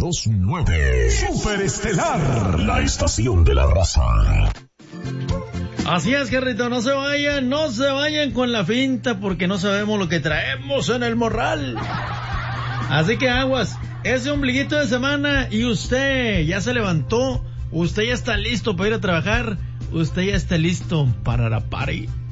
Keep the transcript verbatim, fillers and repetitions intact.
dos nueve. Superestelar, la estación de la raza. Así es, Gerrito, no se vayan, no se vayan con la finta porque no sabemos lo que traemos en el morral. Así que aguas, ese ombliguito de semana y usted ya se levantó, usted ya está listo para ir a trabajar, usted ya está listo para la party.